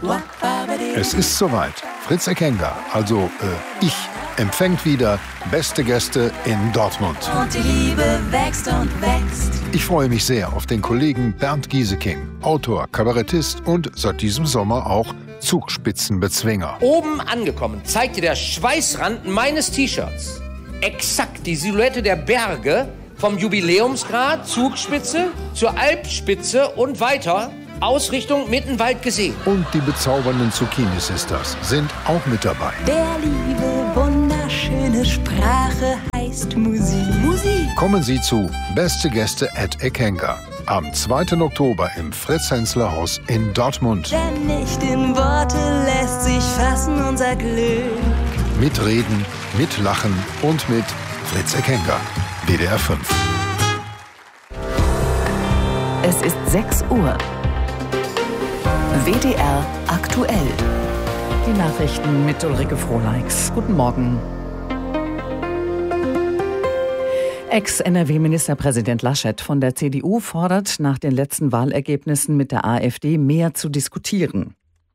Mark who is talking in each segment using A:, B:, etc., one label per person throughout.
A: Es ist soweit. Fritz Eckenger, also ich, empfängt wieder beste Gäste in Dortmund.
B: Und die Liebe wächst und wächst.
A: Ich freue mich sehr auf den Kollegen Bernd Gieseking, Autor, Kabarettist und seit diesem Sommer auch Zugspitzenbezwinger.
C: Oben angekommen zeigt dir der Schweißrand meines T-Shirts exakt die Silhouette der Berge vom Jubiläumsgrat, Zugspitze zur Alpspitze und weiter aus Richtung Mittenwald gesehen.
A: Und die bezaubernden Zucchini-Sisters sind auch mit dabei.
B: Der Liebe wunderschöne Sprache heißt Musik.
A: Kommen Sie zu Beste Gäste at Eckenger am 2. Oktober im Fritz-Hensler-Haus in Dortmund.
B: Denn nicht in Worte lässt sich fassen unser Glück.
A: Mitreden, mitlachen und mit Fritz Eckenger, WDR 5.
D: Es ist 6 Uhr. WDR aktuell.
E: Die Nachrichten mit Ulrike Frohleix. Guten Morgen. Ex-NRW-Ministerpräsident Laschet von der CDU fordert, nach den letzten Wahlergebnissen mit der AfD mehr zu diskutieren.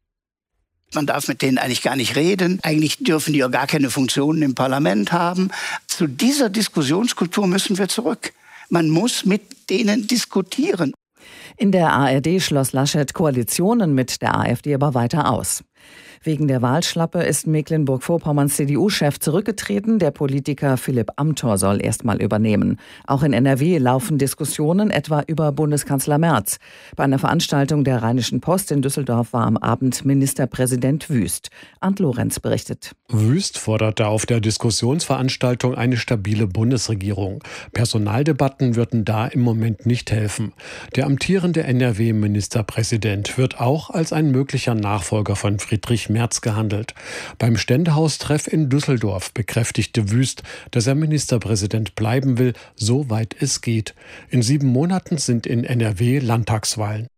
F: Man darf mit denen eigentlich gar nicht reden. Eigentlich dürfen die auch gar keine Funktionen im Parlament haben. Zu dieser Diskussionskultur müssen wir zurück. Man muss mit denen diskutieren.
E: In der ARD schloss Laschet Koalitionen mit der AfD aber weiter aus. Wegen der Wahlschlappe ist Mecklenburg-Vorpommerns CDU-Chef zurückgetreten. Der Politiker Philipp Amthor soll erstmal übernehmen. Auch in NRW laufen Diskussionen, etwa über Bundeskanzler Merz. Bei einer Veranstaltung der Rheinischen Post in Düsseldorf war am Abend Ministerpräsident Wüst. Arndt Lorenz berichtet.
G: Wüst forderte auf der Diskussionsveranstaltung eine stabile Bundesregierung. Personaldebatten würden da im Moment nicht helfen. Der amtierende NRW-Ministerpräsident wird auch als ein möglicher Nachfolger von Friedrich Merz gehandelt. Beim Ständehaustreff in Düsseldorf bekräftigte Wüst, dass er Ministerpräsident bleiben will, soweit es geht. In 7 Monaten sind in NRW Landtagswahlen.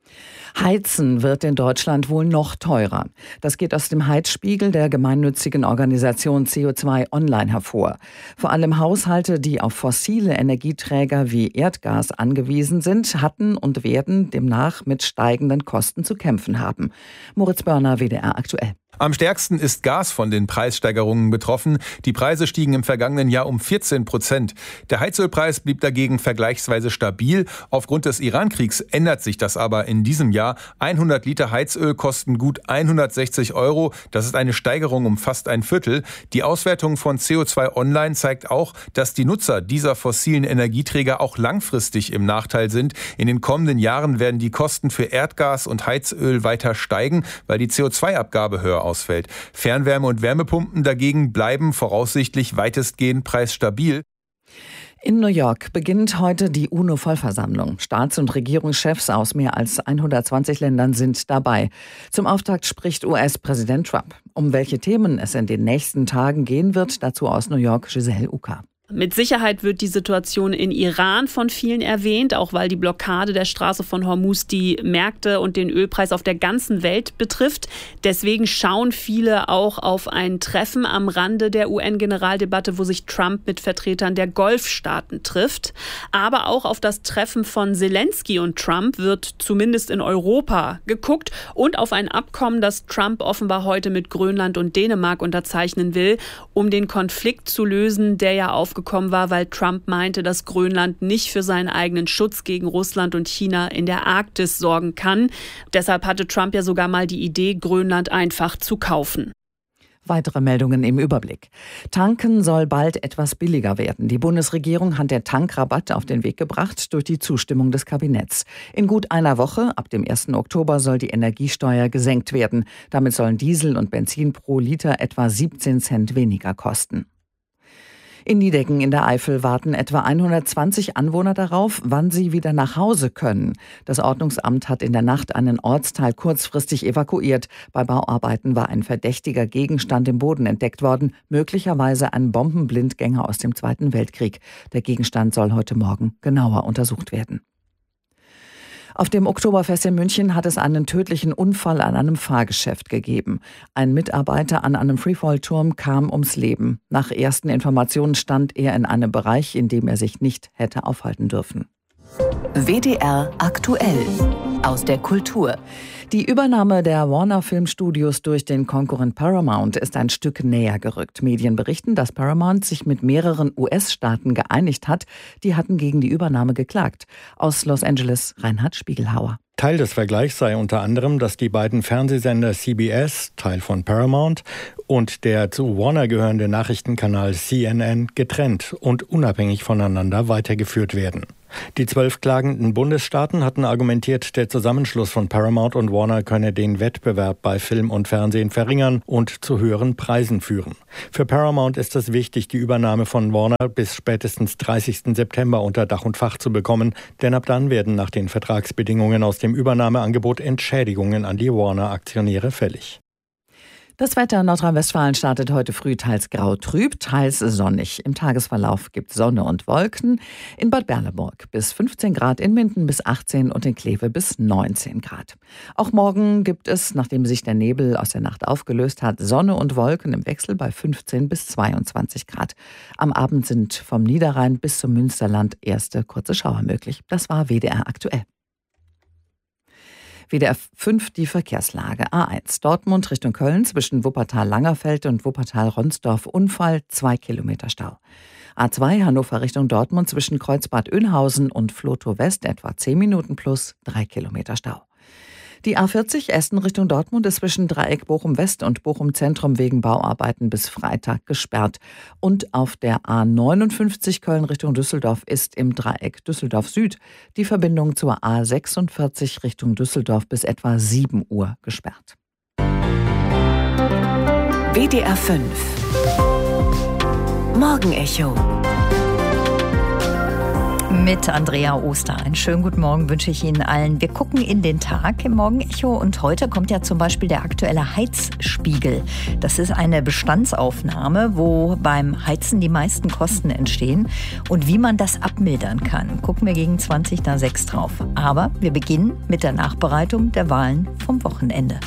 E: Heizen wird in Deutschland wohl noch teurer. Das geht aus dem Heizspiegel der gemeinnützigen Organisation CO2 Online hervor. Vor allem Haushalte, die auf fossile Energieträger wie Erdgas angewiesen sind, hatten und werden demnach mit steigenden Kosten zu kämpfen haben. Moritz Börner, WDR aktuell.
H: Am stärksten ist Gas von den Preissteigerungen betroffen. Die Preise stiegen im vergangenen Jahr um 14%. Der Heizölpreis blieb dagegen vergleichsweise stabil. Aufgrund des Iran-Kriegs ändert sich das aber in diesem Jahr. 100 Liter Heizöl kosten gut 160 €. Das ist eine Steigerung um fast ein Viertel. Die Auswertung von CO2 Online zeigt auch, dass die Nutzer dieser fossilen Energieträger auch langfristig im Nachteil sind. In den kommenden Jahren werden die Kosten für Erdgas und Heizöl weiter steigen, weil die CO2-Abgabe höher ausfällt. Fernwärme- und Wärmepumpen dagegen bleiben voraussichtlich weitestgehend preisstabil.
E: In New York beginnt heute die UNO-Vollversammlung. Staats- und Regierungschefs aus mehr als 120 Ländern sind dabei. Zum Auftakt spricht US-Präsident Trump. Um welche Themen es in den nächsten Tagen gehen wird, dazu aus New York Giselle Uka.
I: Mit Sicherheit wird die Situation in Iran von vielen erwähnt, auch weil die Blockade der Straße von Hormuz die Märkte und den Ölpreis auf der ganzen Welt betrifft. Deswegen schauen viele auch auf ein Treffen am Rande der UN-Generaldebatte, wo sich Trump mit Vertretern der Golfstaaten trifft. Aber auch auf das Treffen von Zelensky und Trump wird zumindest in Europa geguckt und auf ein Abkommen, das Trump offenbar heute mit Grönland und Dänemark unterzeichnen will, um den Konflikt zu lösen, der ja aufgekommen war, weil Trump meinte, dass Grönland nicht für seinen eigenen Schutz gegen Russland und China in der Arktis sorgen kann. Deshalb hatte Trump ja sogar mal die Idee, Grönland einfach zu kaufen.
E: Weitere Meldungen im Überblick. Tanken soll bald etwas billiger werden. Die Bundesregierung hat den Tankrabatt auf den Weg gebracht durch die Zustimmung des Kabinetts. In gut einer Woche, ab dem 1. Oktober, soll die Energiesteuer gesenkt werden. Damit sollen Diesel und Benzin pro Liter etwa 17 Cent weniger kosten. In Niedecken in der Eifel warten etwa 120 Anwohner darauf, wann sie wieder nach Hause können. Das Ordnungsamt hat in der Nacht einen Ortsteil kurzfristig evakuiert. Bei Bauarbeiten war ein verdächtiger Gegenstand im Boden entdeckt worden, möglicherweise ein Bombenblindgänger aus dem Zweiten Weltkrieg. Der Gegenstand soll heute Morgen genauer untersucht werden. Auf dem Oktoberfest in München hat es einen tödlichen Unfall an einem Fahrgeschäft gegeben. Ein Mitarbeiter an einem Freefall-Turm kam ums Leben. Nach ersten Informationen stand er in einem Bereich, in dem er sich nicht hätte aufhalten dürfen.
D: WDR aktuell. Aus der Kultur.
E: Die Übernahme der Warner Film Studios durch den Konkurrent Paramount ist ein Stück näher gerückt. Medien berichten, dass Paramount sich mit mehreren US-Staaten geeinigt hat. Die hatten gegen die Übernahme geklagt. Aus Los Angeles Reinhard Spiegelhauer.
J: Teil des Vergleichs sei unter anderem, dass die beiden Fernsehsender CBS, Teil von Paramount, und der zu Warner gehörende Nachrichtenkanal CNN getrennt und unabhängig voneinander weitergeführt werden. Die 12 klagenden Bundesstaaten hatten argumentiert, der Zusammenschluss von Paramount und Warner könne den Wettbewerb bei Film und Fernsehen verringern und zu höheren Preisen führen. Für Paramount ist es wichtig, die Übernahme von Warner bis spätestens 30. September unter Dach und Fach zu bekommen, denn ab dann werden nach den Vertragsbedingungen aus dem Übernahmeangebot Entschädigungen an die Warner-Aktionäre fällig.
E: Das Wetter in Nordrhein-Westfalen startet heute früh teils grau-trüb, teils sonnig. Im Tagesverlauf gibt es Sonne und Wolken. In Bad Berleburg bis 15 Grad, in Minden bis 18 und in Kleve bis 19 Grad. Auch morgen gibt es, nachdem sich der Nebel aus der Nacht aufgelöst hat, Sonne und Wolken im Wechsel bei 15 bis 22 Grad. Am Abend sind vom Niederrhein bis zum Münsterland erste kurze Schauer möglich. Das war WDR aktuell. WDR 5 die Verkehrslage. A1 Dortmund Richtung Köln zwischen Wuppertal-Langerfeld und Wuppertal-Ronsdorf Unfall, 2 Kilometer Stau. A2 Hannover Richtung Dortmund zwischen Kreuzbad Oeynhausen und Flotow West etwa 10 Minuten plus 3 Kilometer Stau. Die A40 Essen Richtung Dortmund ist zwischen Dreieck Bochum West und Bochum Zentrum wegen Bauarbeiten bis Freitag gesperrt. Und auf der A59 Köln Richtung Düsseldorf ist im Dreieck Düsseldorf Süd die Verbindung zur A46 Richtung Düsseldorf bis etwa 7 Uhr gesperrt.
D: WDR 5 Morgenecho mit Andrea Oster. Einen schönen guten Morgen wünsche ich Ihnen allen. Wir gucken in den Tag im Morgenecho und heute kommt ja zum Beispiel der aktuelle Heizspiegel. Das ist eine Bestandsaufnahme, wo beim Heizen die meisten Kosten entstehen und wie man das abmildern kann. Gucken wir gegen 20 nach 6 drauf. Aber wir beginnen mit der Nachbereitung der Wahlen vom Wochenende.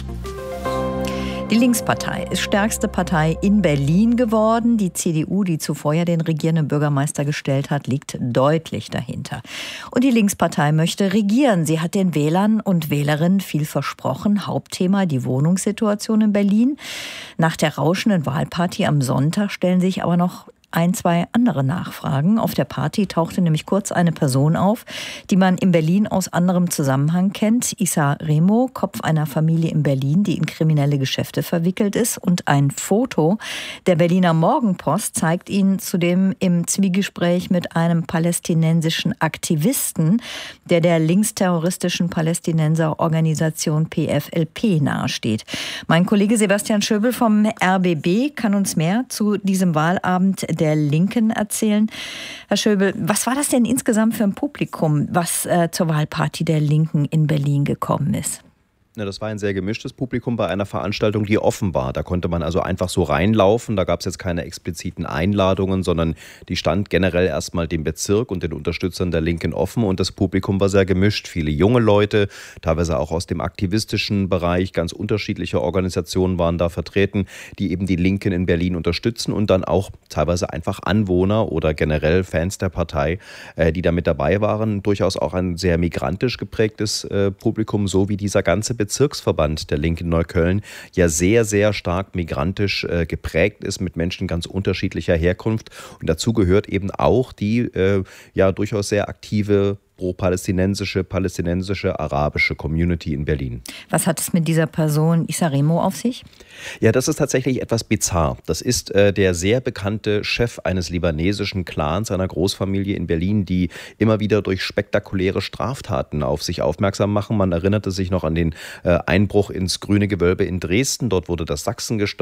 D: Die Linkspartei ist stärkste Partei in Berlin geworden. Die CDU, die zuvor ja den regierenden Bürgermeister gestellt hat, liegt deutlich dahinter. Und die Linkspartei möchte regieren. Sie hat den Wählern und Wählerinnen viel versprochen. Hauptthema die Wohnungssituation in Berlin. Nach der rauschenden Wahlparty am Sonntag stellen sich aber noch 2 andere Nachfragen. Auf der Party tauchte nämlich kurz eine Person auf, die man in Berlin aus anderem Zusammenhang kennt. Issa Remo, Kopf einer Familie in Berlin, die in kriminelle Geschäfte verwickelt ist. Und ein Foto der Berliner Morgenpost zeigt ihn zudem im Zwiegespräch mit einem palästinensischen Aktivisten, der linksterroristischen Palästinenserorganisation PFLP nahesteht. Mein Kollege Sebastian Schöbel vom RBB kann uns mehr zu diesem Wahlabend der Linken erzählen. Herr Schöbel, was war das denn insgesamt für ein Publikum, was zur Wahlparty der Linken in Berlin gekommen ist?
K: Ja, das war ein sehr gemischtes Publikum bei einer Veranstaltung, die offen war. Da konnte man also einfach so reinlaufen. Da gab es jetzt keine expliziten Einladungen, sondern die stand generell erstmal dem Bezirk und den Unterstützern der Linken offen. Und das Publikum war sehr gemischt. Viele junge Leute, teilweise auch aus dem aktivistischen Bereich. Ganz unterschiedliche Organisationen waren da vertreten, die eben die Linken in Berlin unterstützen. Und dann auch teilweise einfach Anwohner oder generell Fans der Partei, die da mit dabei waren. Durchaus auch ein sehr migrantisch geprägtes Publikum, so wie dieser ganze Bezirksverband der Linken Neukölln ja sehr, sehr stark migrantisch geprägt ist, mit Menschen ganz unterschiedlicher Herkunft. Und dazu gehört eben auch die durchaus sehr aktive pro-palästinensische, arabische Community in Berlin.
D: Was hat es mit dieser Person Issa Remo auf sich?
K: Ja, das ist tatsächlich etwas bizarr. Das ist der sehr bekannte Chef eines libanesischen Clans, einer Großfamilie in Berlin, die immer wieder durch spektakuläre Straftaten auf sich aufmerksam machen. Man erinnerte sich noch an den Einbruch ins Grüne Gewölbe in Dresden. Dort wurde das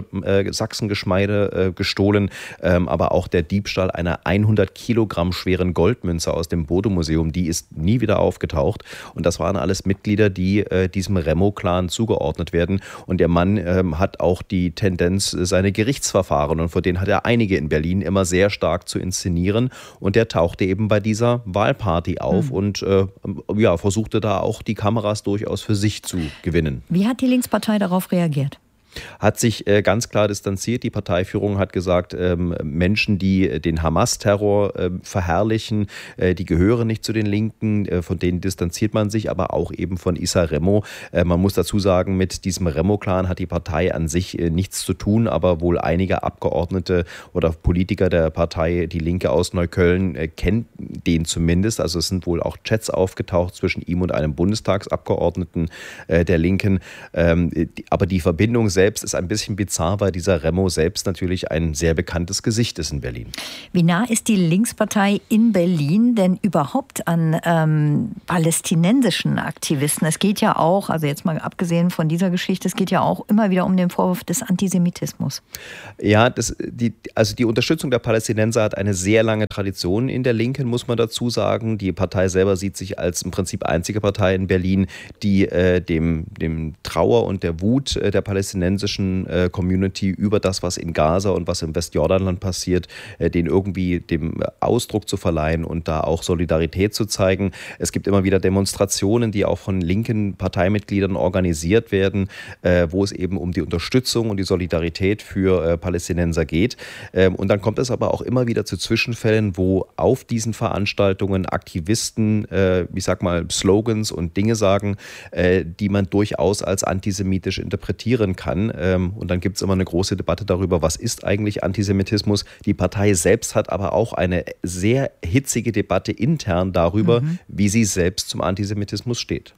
K: Sachsengeschmeide gestohlen, aber auch der Diebstahl einer 100 Kilogramm schweren Goldmünze aus dem Bode-Museum, die ist nie wieder aufgetaucht. Und das waren alles Mitglieder, die diesem Remo-Clan zugeordnet werden. Und der Mann hat auch die Tendenz, seine Gerichtsverfahren, und vor denen hat er einige in Berlin, immer sehr stark zu inszenieren. Und der tauchte eben bei dieser Wahlparty auf und versuchte da auch die Kameras durchaus für sich zu gewinnen.
D: Wie hat die Linkspartei darauf reagiert?
K: Hat sich ganz klar distanziert. Die Parteiführung hat gesagt, Menschen, die den Hamas-Terror verherrlichen, die gehören nicht zu den Linken, von denen distanziert man sich, aber auch eben von Issa Remo. Man muss dazu sagen, mit diesem Remo-Clan hat die Partei an sich nichts zu tun, aber wohl einige Abgeordnete oder Politiker der Partei Die Linke aus Neukölln kennen den zumindest. Also es sind wohl auch Chats aufgetaucht zwischen ihm und einem Bundestagsabgeordneten der Linken. Aber die Verbindung selbst ist ein bisschen bizarr, weil dieser Remo selbst natürlich ein sehr bekanntes Gesicht ist in Berlin.
D: Wie nah ist die Linkspartei in Berlin denn überhaupt an palästinensischen Aktivisten? Es geht ja auch, also jetzt mal abgesehen von dieser Geschichte, es geht ja auch immer wieder um den Vorwurf des Antisemitismus.
K: Ja, die Unterstützung der Palästinenser hat eine sehr lange Tradition in der Linken, muss man dazu sagen. Die Partei selber sieht sich als im Prinzip einzige Partei in Berlin, die dem Trauer und der Wut der palästinensischen Community über das, was in Gaza und was im Westjordanland passiert, den irgendwie dem Ausdruck zu verleihen und da auch Solidarität zu zeigen. Es gibt immer wieder Demonstrationen, die auch von linken Parteimitgliedern organisiert werden, wo es eben um die Unterstützung und die Solidarität für Palästinenser geht. Und dann kommt es aber auch immer wieder zu Zwischenfällen, wo auf diesen Veranstaltungen Aktivisten, ich sag mal, Slogans und Dinge sagen, die man durchaus als antisemitisch interpretieren kann. Und dann gibt es immer eine große Debatte darüber, was ist eigentlich Antisemitismus. Die Partei selbst hat aber auch eine sehr hitzige Debatte intern darüber, wie sie selbst zum Antisemitismus steht.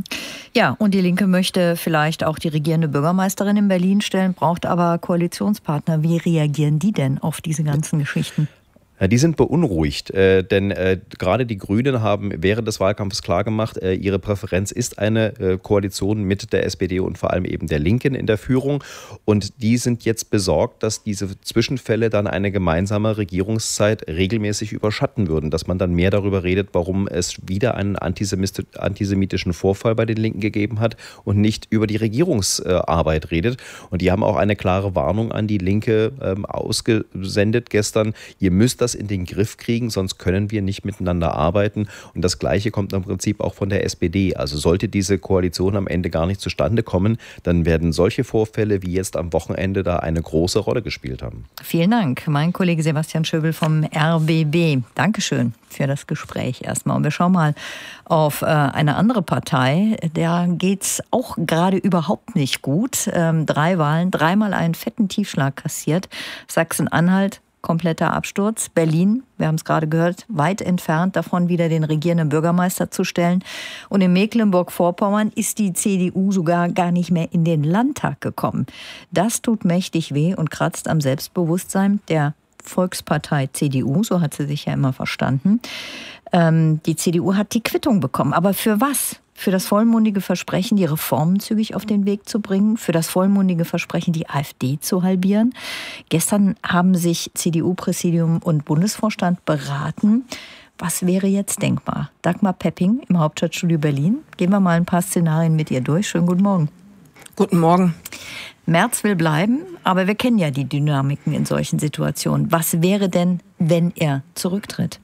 D: Ja, und die Linke möchte vielleicht auch die regierende Bürgermeisterin in Berlin stellen, braucht aber Koalitionspartner. Wie reagieren die denn auf diese ganzen Geschichten?
K: Ja, die sind beunruhigt, denn gerade die Grünen haben während des Wahlkampfes klargemacht, ihre Präferenz ist eine Koalition mit der SPD und vor allem eben der Linken in der Führung. Und die sind jetzt besorgt, dass diese Zwischenfälle dann eine gemeinsame Regierungszeit regelmäßig überschatten würden, dass man dann mehr darüber redet, warum es wieder einen antisemitischen Vorfall bei den Linken gegeben hat und nicht über die Regierungsarbeit redet. Und die haben auch eine klare Warnung an die Linke ausgesendet gestern. Ihr müsst das in den Griff kriegen, sonst können wir nicht miteinander arbeiten. Und das Gleiche kommt im Prinzip auch von der SPD. Also sollte diese Koalition am Ende gar nicht zustande kommen, dann werden solche Vorfälle wie jetzt am Wochenende da eine große Rolle gespielt haben.
D: Vielen Dank, mein Kollege Sebastian Schöbel vom RBB. Dankeschön für das Gespräch erstmal. Und wir schauen mal auf eine andere Partei. Der geht's auch gerade überhaupt nicht gut. 3 Wahlen, 3-mal einen fetten Tiefschlag kassiert. Sachsen-Anhalt, kompletter Absturz. Berlin, wir haben es gerade gehört, weit entfernt davon, wieder den regierenden Bürgermeister zu stellen. Und in Mecklenburg-Vorpommern ist die CDU sogar gar nicht mehr in den Landtag gekommen. Das tut mächtig weh und kratzt am Selbstbewusstsein der Volkspartei CDU, so hat sie sich ja immer verstanden. Die CDU hat die Quittung bekommen. Aber für was? Für das vollmundige Versprechen, die Reformen zügig auf den Weg zu bringen, für das vollmundige Versprechen, die AfD zu halbieren. Gestern haben sich CDU-Präsidium und Bundesvorstand beraten. Was wäre jetzt denkbar? Dagmar Pepping im Hauptstadtstudio Berlin. Gehen wir mal ein paar Szenarien mit ihr durch. Schönen guten Morgen.
L: Guten Morgen.
D: Merz will bleiben, aber wir kennen ja die Dynamiken in solchen Situationen. Was wäre denn, wenn er zurücktritt?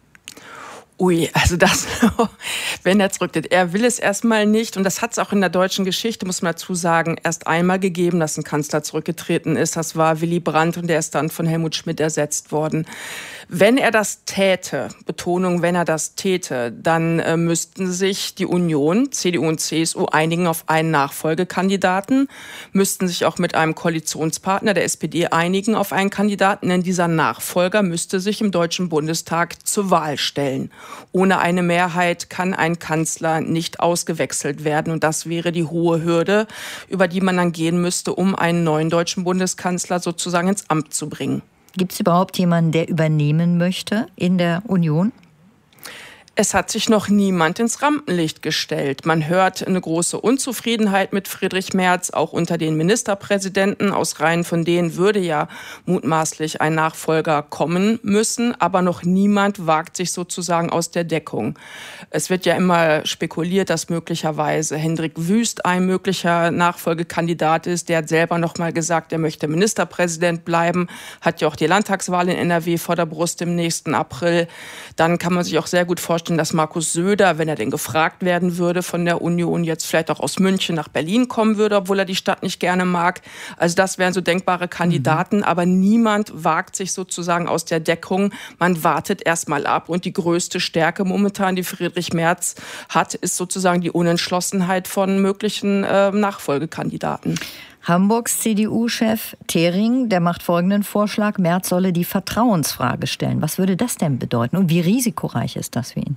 L: Ui, also das, wenn er zurücktritt. Er will es erstmal nicht. Und das hat es auch in der deutschen Geschichte, muss man dazu sagen, erst einmal gegeben, dass ein Kanzler zurückgetreten ist. Das war Willy Brandt und der ist dann von Helmut Schmidt ersetzt worden. Wenn er das täte, Betonung, wenn er das täte, dann müssten sich die Union, CDU und CSU einigen auf einen Nachfolgekandidaten, müssten sich auch mit einem Koalitionspartner der SPD einigen auf einen Kandidaten, denn dieser Nachfolger müsste sich im Deutschen Bundestag zur Wahl stellen. Ohne eine Mehrheit kann ein Kanzler nicht ausgewechselt werden. Und das wäre die hohe Hürde, über die man dann gehen müsste, um einen neuen deutschen Bundeskanzler sozusagen ins Amt zu bringen.
D: Gibt es überhaupt jemanden, der übernehmen möchte in der Union?
L: Es hat sich noch niemand ins Rampenlicht gestellt. Man hört eine große Unzufriedenheit mit Friedrich Merz, auch unter den Ministerpräsidenten. Aus Reihen von denen würde ja mutmaßlich ein Nachfolger kommen müssen, aber noch niemand wagt sich sozusagen aus der Deckung. Es wird ja immer spekuliert, dass möglicherweise Hendrik Wüst ein möglicher Nachfolgekandidat ist. Der hat selber noch mal gesagt, er möchte Ministerpräsident bleiben, hat ja auch die Landtagswahl in NRW vor der Brust im nächsten April. Dann kann man sich auch sehr gut vorstellen, vorstellen, dass Markus Söder, wenn er denn gefragt werden würde von der Union, jetzt vielleicht auch aus München nach Berlin kommen würde, obwohl er die Stadt nicht gerne mag. Also das wären so denkbare Kandidaten, aber niemand wagt sich sozusagen aus der Deckung. Man wartet erstmal ab und die größte Stärke momentan, die Friedrich Merz hat, ist sozusagen die Unentschlossenheit von möglichen Nachfolgekandidaten.
D: Hamburgs CDU-Chef Thering, der macht folgenden Vorschlag: Merz solle die Vertrauensfrage stellen. Was würde das denn bedeuten und wie risikoreich ist das für ihn?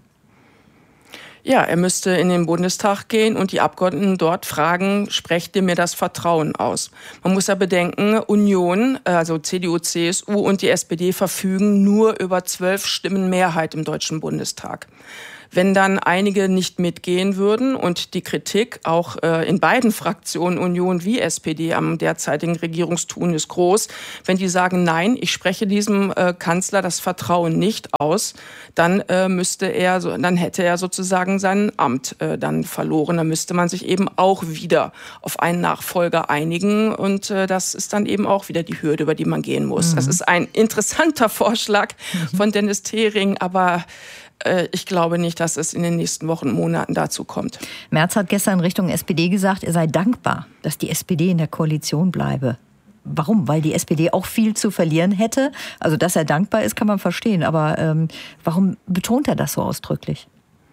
L: Ja, er müsste in den Bundestag gehen und die Abgeordneten dort fragen, sprecht ihr mir das Vertrauen aus? Man muss ja bedenken, Union, also CDU, CSU und die SPD verfügen nur über 12 Stimmen Mehrheit im Deutschen Bundestag. Wenn dann einige nicht mitgehen würden und die Kritik auch in beiden Fraktionen, Union wie SPD, am derzeitigen Regierungstun ist groß, wenn die sagen, nein, ich spreche diesem Kanzler das Vertrauen nicht aus, dann dann hätte er sozusagen sein Amt dann verloren. Dann müsste man sich eben auch wieder auf einen Nachfolger einigen und das ist dann eben auch wieder die Hürde, über die man gehen muss. Das ist ein interessanter Vorschlag von Dennis Thering, aber ich glaube nicht, dass es in den nächsten Wochen und Monaten dazu kommt.
D: Merz hat gestern Richtung SPD gesagt, er sei dankbar, dass die SPD in der Koalition bleibe. Warum? Weil die SPD auch viel zu verlieren hätte? Also, dass er dankbar ist, kann man verstehen. Aber warum betont er das so ausdrücklich?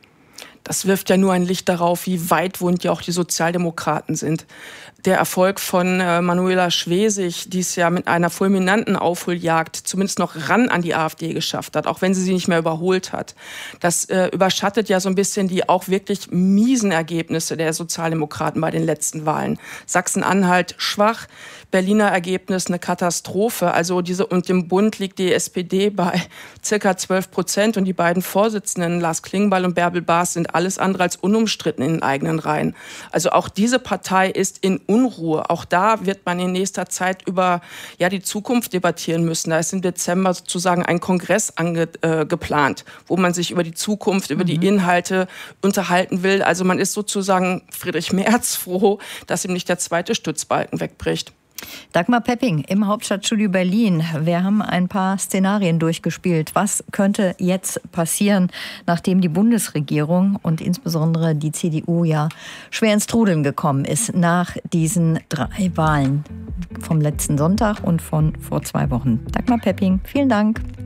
L: Das wirft ja nur ein Licht darauf, wie weitwund ja auch die Sozialdemokraten sind. Der Erfolg von Manuela Schwesig, die es ja mit einer fulminanten Aufholjagd zumindest noch ran an die AfD geschafft hat, auch wenn sie nicht mehr überholt hat. Das überschattet ja so ein bisschen die auch wirklich miesen Ergebnisse der Sozialdemokraten bei den letzten Wahlen. Sachsen-Anhalt schwach, Berliner Ergebnis eine Katastrophe. Also und im Bund liegt die SPD bei ca. 12% und die beiden Vorsitzenden, Lars Klingbeil und Bärbel Baas, sind alles andere als unumstritten in den eigenen Reihen. Also auch diese Partei ist in Unruhe. Auch da wird man in nächster Zeit über die Zukunft debattieren müssen. Da ist im Dezember sozusagen ein Kongress geplant, wo man sich über die Zukunft, über die Inhalte unterhalten will. Also man ist sozusagen Friedrich Merz froh, dass ihm nicht der zweite Stützbalken wegbricht.
D: Dagmar Pepping im Hauptstadtstudio Berlin. Wir haben ein paar Szenarien durchgespielt. Was könnte jetzt passieren, nachdem die Bundesregierung und insbesondere die CDU ja schwer ins Trudeln gekommen ist nach diesen 3 Wahlen vom letzten Sonntag und von vor 2 Wochen? Dagmar Pepping, vielen Dank.